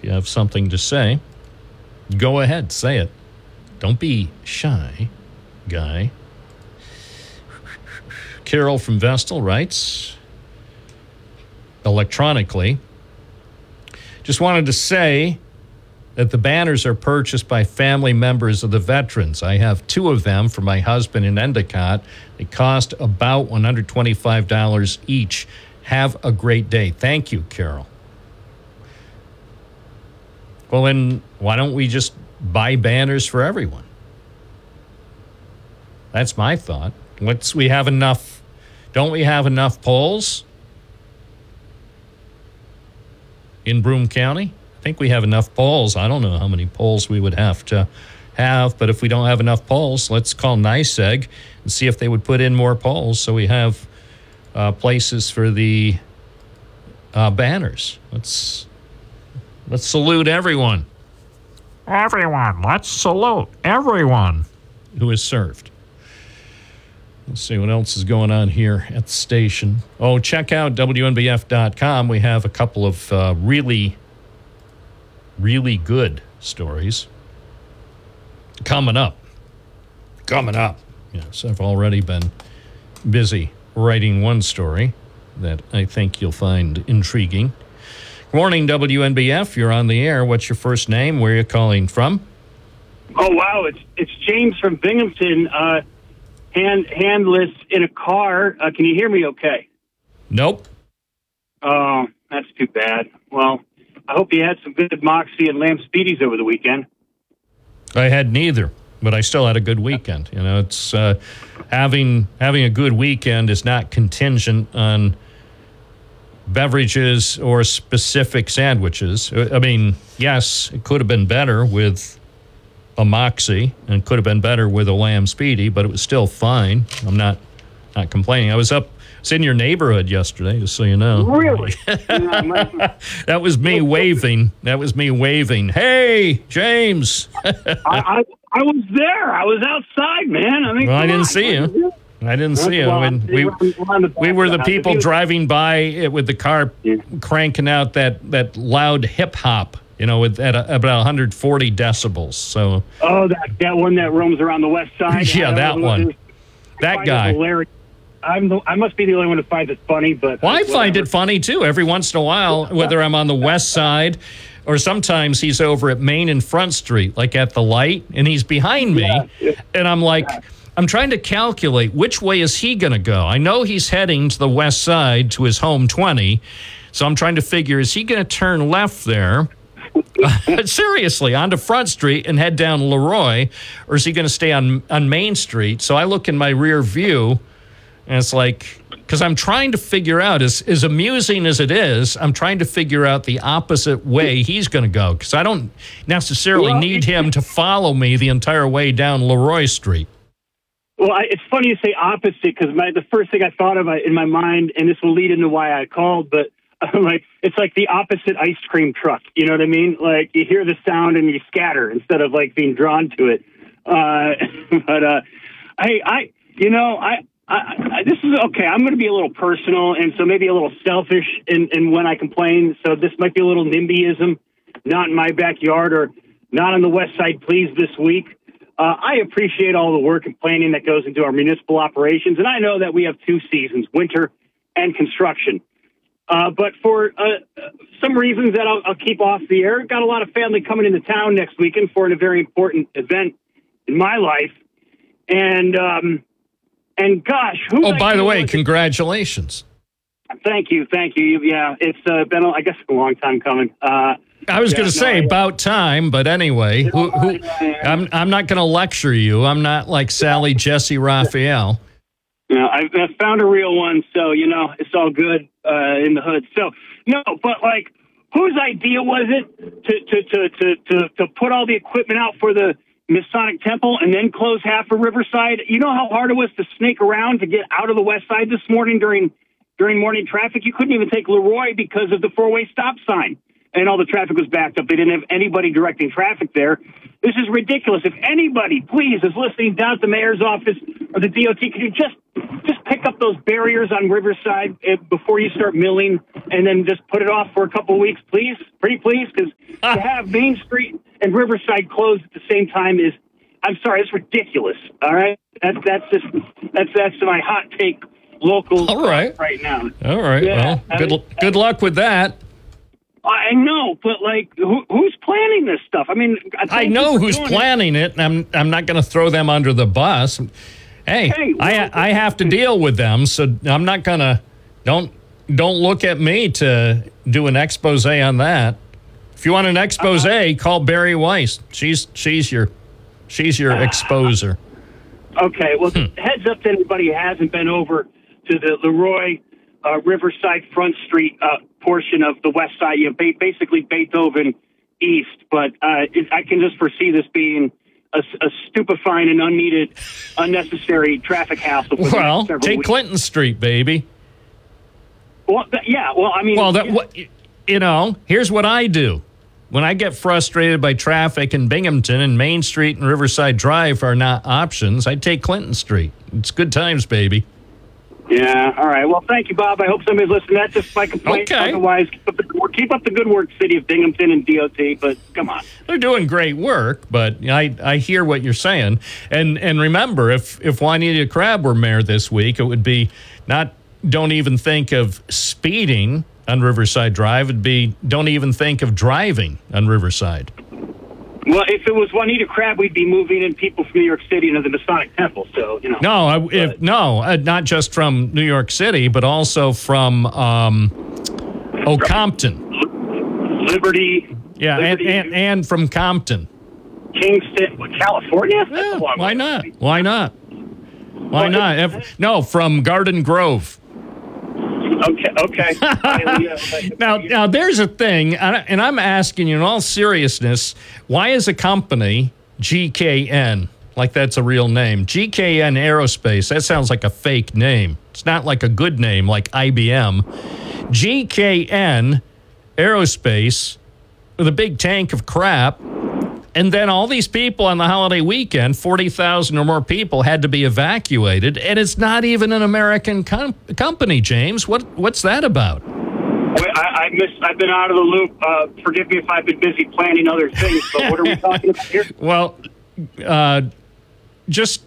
you have something to say, go ahead, say it. Don't be shy, guy. Carol from Vestal writes electronically, just wanted to say that the banners are purchased by family members of the veterans. I have 2 of them for my husband in Endicott. They cost about $125 each. Have a great day. Thank you, Carol. Well, then why don't we just buy banners for everyone? That's my thought. Don't we have enough polls in Broome County? I think we have enough polls. I don't know how many polls we would have to have, but if we don't have enough polls, let's call NYSEG and see if they would put in more polls so we have places for the banners. Let's salute everyone. Everyone, let's salute everyone who is served. Let's see what else is going on here at the station. Oh, check out WNBF.com. We have a couple of really good stories coming up. Yes, I've already been busy writing one story that I think you'll find intriguing. Good morning, WNBF. You're on the air. What's your first name? Where are you calling from? Oh, wow. It's James from Binghamton. Handless in a car. Can you hear me okay? Nope. Oh, that's too bad. Well, I hope you had some good Moxie and Lamb Speedies over the weekend. I had neither, but I still had a good weekend. You know, it's having a good weekend is not contingent on beverages or specific sandwiches. I mean, yes, it could have been better with a Moxie and could have been better with a Lamb Speedy, but it was still fine. I'm not complaining. I was in your neighborhood yesterday, just so you know. Really? That was me waving. Hey, James. I was there. I was outside, man. I mean, well, I didn't see you. I mean, we were the people driving by with the car cranking out that loud hip hop. You know, at about 140 decibels. So. Oh, that one that roams around the west side. Yeah, that one. That guy. I must be the only one who finds it funny, but I find it funny too. Every once in a while, whether I'm on the west side, or sometimes he's over at Main and Front Street, like at the light, and he's behind me, and I'm like. I'm trying to calculate which way is he going to go. I know he's heading to the west side to his home 20, so I'm trying to figure, is he going to turn left there? Seriously, onto Front Street and head down Leroy, or is he going to stay on Main Street? So I look in my rear view, and it's like, because I'm trying to figure out, as amusing as it is, I'm trying to figure out the opposite way he's going to go, because I don't necessarily need him to follow me the entire way down Leroy Street. Well, it's funny you say opposite, because the first thing I thought of in my mind, and this will lead into why I called, but like it's like the opposite ice cream truck. You know what I mean? Like you hear the sound and you scatter instead of like being drawn to it. Hey, this is okay. I'm going to be a little personal, and so maybe a little selfish in when I complain. So this might be a little NIMBYism, not in my backyard or not on the West Side, please, this week. I appreciate all the work and planning that goes into our municipal operations, and I know that we have 2 seasons, winter and construction. But for some reasons that I'll keep off the air, got a lot of family coming into town next weekend for a very important event in my life. And gosh, by the way, congratulations. Thank you. Yeah, it's been, I guess, a long time coming. I was going to say about time, but anyway, I'm not going to lecture you. I'm not like Sally Jesse Raphael. I found a real one, so, it's all good in the hood. So, no, but, like, whose idea was it to put all the equipment out for the Masonic Temple and then close half of Riverside? You know how hard it was to snake around to get out of the west side this morning during morning traffic? You couldn't even take Leroy because of the 4-way stop sign. And all the traffic was backed up. They didn't have anybody directing traffic there. This is ridiculous. If anybody, please, is listening down at the mayor's office or the DOT, can you just pick up those barriers on Riverside before you start milling and then just put it off for a couple of weeks, please? Pretty please? Because to have Main Street and Riverside closed at the same time is, I'm sorry, it's ridiculous. All right? That's my hot take local all right now. All right. Yeah, well, good luck with that. I know, but like, who's planning this stuff? I mean, I know who's planning it, and I'm not going to throw them under the bus. Hey, I have to deal with them, so I'm not going to. Don't look at me to do an expose on that. If you want an expose, call Barry Weiss. She's your exposer. Okay, well, heads up to anybody who hasn't been over to the Leroy Riverside Front Street portion of the west side, basically Beethoven East. But I can just foresee this being a stupefying and unnecessary traffic hassle. Well, take Clinton Street, baby. Well, yeah. Well, I mean, here's what I do. When I get frustrated by traffic in Binghamton and Main Street and Riverside Drive are not options, I take Clinton Street. It's good times, baby. Yeah, all right. Well, thank you, Bob. I hope somebody's listening. That's just my complaint. Okay. Otherwise, keep up the good work, City of Binghamton and DOT, but come on. They're doing great work, but I hear what you're saying. And remember, if Juanita Crabb were mayor this week, it would be don't even think of speeding on Riverside Drive. It'd be don't even think of driving on Riverside. Well, if it was Juanita Crabb, we'd be moving in people from New York City into the Masonic Temple. So, not just from New York City, but also from Compton, Liberty. Yeah, Liberty, and from Compton, Kingston, California. Yeah, why not? Why not? Why not? No, from Garden Grove. Okay. Now, there's a thing, and I'm asking you in all seriousness, why is a company, GKN, like that's a real name, GKN Aerospace, that sounds like a fake name. It's not like a good name like IBM. GKN Aerospace with a big tank of crap. And then all these people on the holiday weekend, 40,000 or more people, had to be evacuated. And it's not even an American company, James. What's that about? I've been out of the loop. Forgive me if I've been busy planning other things. But what are we talking about here? Well, just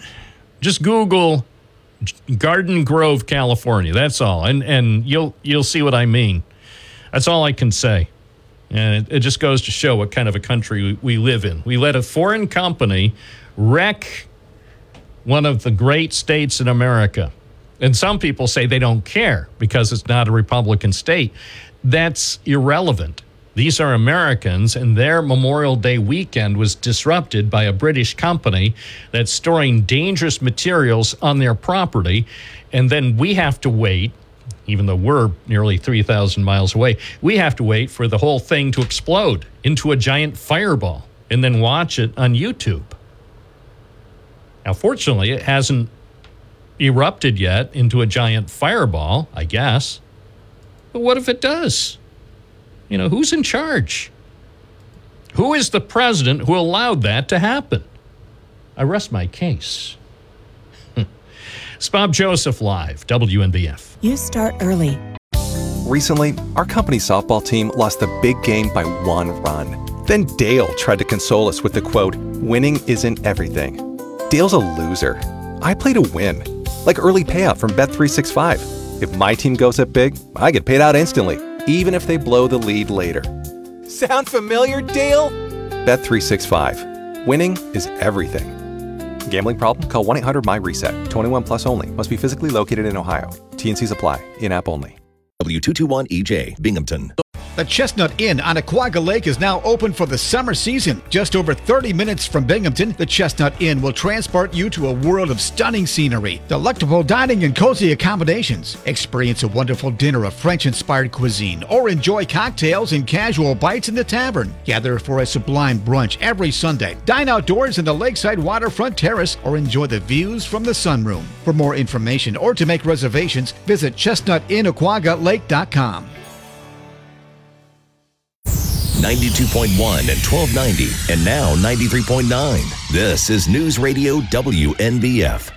Google Garden Grove, California. That's all, and you'll see what I mean. That's all I can say. And it just goes to show what kind of a country we live in. We let a foreign company wreck one of the great states in America. And some people say they don't care because it's not a Republican state. That's irrelevant. These are Americans, and their Memorial Day weekend was disrupted by a British company that's storing dangerous materials on their property. And then we have to wait. Even though we're nearly 3,000 miles away, we have to wait for the whole thing to explode into a giant fireball and then watch it on YouTube. Now, fortunately, it hasn't erupted yet into a giant fireball, I guess. But what if it does? Who's in charge? Who is the president who allowed that to happen? I rest my case. It's Bob Joseph Live, WNBF. You start early. Recently, our company softball team lost the big game by 1 run. Then Dale tried to console us with the quote, "Winning isn't everything." Dale's a loser. I play to win. Like early payout from Bet365. If my team goes up big, I get paid out instantly, even if they blow the lead later. Sound familiar, Dale? Bet365. Winning is everything. Gambling problem? Call 1-800-MY-RESET. 21 plus only. Must be physically located in Ohio. T&Cs apply. In-app only. W221EJ, Binghamton. The Chestnut Inn on Aquaga Lake is now open for the summer season. Just over 30 minutes from Binghamton, the Chestnut Inn will transport you to a world of stunning scenery, delectable dining and cozy accommodations. Experience a wonderful dinner of French-inspired cuisine or enjoy cocktails and casual bites in the tavern. Gather for a sublime brunch every Sunday. Dine outdoors in the lakeside waterfront terrace or enjoy the views from the sunroom. For more information or to make reservations, visit ChestnutInnAquagaLake.com. 92.1 and 1290, and now 93.9. This is News Radio WNBF.